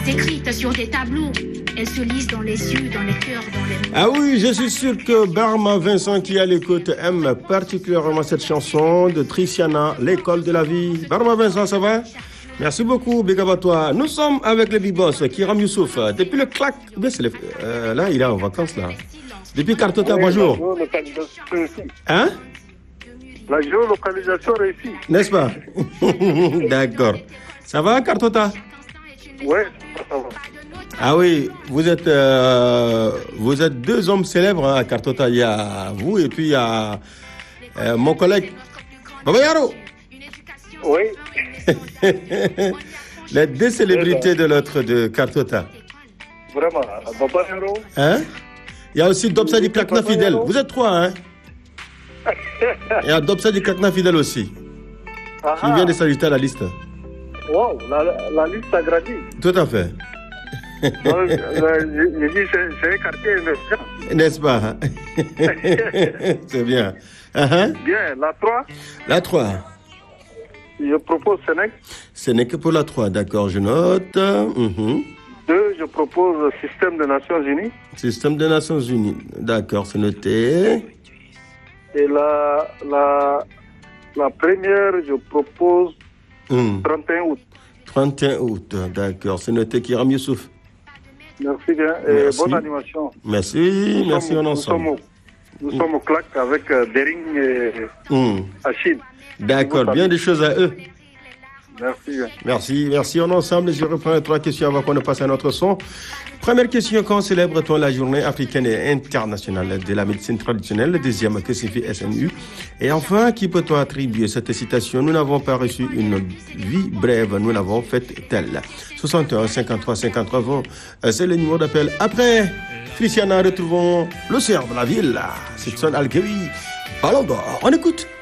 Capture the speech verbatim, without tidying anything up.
écrites sur des tableaux. Elles se lisent dans les yeux, dans les cœurs, dans les... Ah oui, je suis sûr que Barma Vincent qui est à l'écoute aime particulièrement cette chanson de Triciana, L'école de la vie. Barma Vincent, ça va? Merci beaucoup, big up à toi. Nous sommes avec le big boss, Kiram Youssouf. Depuis le clac... Le... Euh, là, il est en vacances, là. Depuis Kartota, oui, bonjour. La géolocalisation réussie. Hein? La géolocalisation réussie. N'est-ce pas? D'accord. Ça va, Kartota? Oui, ça va. Ah oui, vous êtes, euh, vous êtes deux hommes célèbres hein, à Kartota. Il y a vous et puis il y a euh, mon collègue Baba Yaro. Oui. Les deux célébrités de l'autre de Kartota. Vraiment, Baba Yaro. Hein? Il y a aussi Dobsadi Kakna Fidèle. Vous êtes trois, hein? Il y a Dobsadi Kakna Fidèle aussi. Ah qui vient de s'ajouter à la liste. Wow, la, la liste agrandie. Tout à fait. J'ai dit, c'est écarté, n'est-ce pas? C'est bien. Uh-huh. Bien, la trois. La trois. Je propose Sénèque. Sénèque pour la trois, d'accord, je note. Uh-huh. Deux, je propose Système des Nations Unies. Système des Nations Unies, d'accord, c'est noté. Et la, la, la première, je propose mm. trente et un août. trente et un août, d'accord, c'est noté, Kiram Youssouf. Merci bien, et merci. Bonne animation. Merci, nous merci, sommes, on nous ensemble. Sommes au, nous mm. sommes au clac avec euh, Dering et mm. Achille. D'accord, bien des choses à eux. Merci bien. Merci, merci, on ensemble. Je reprends les trois questions avant qu'on ne passe à notre son. Première question, quand célèbre-t-on la journée africaine et internationale de la médecine traditionnelle? Deuxième, que signifie S N U? Et enfin, qui peut-on attribuer cette citation? Nous n'avons pas reçu une vie brève, nous l'avons faite telle. soixante et un, cinquante-trois, cinquante-trois, vingt, c'est le numéro d'appel. Après, Christiana, retrouvons le cerf de la ville, c'est Son Algérie, Ballon d'Or. On écoute.